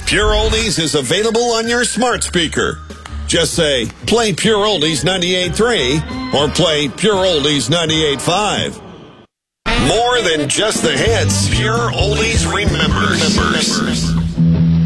Pure Oldies is available on your smart speaker. Just say, play Pure Oldies 98.3 or play Pure Oldies 98.5. More than just the hits, Pure Oldies remembers.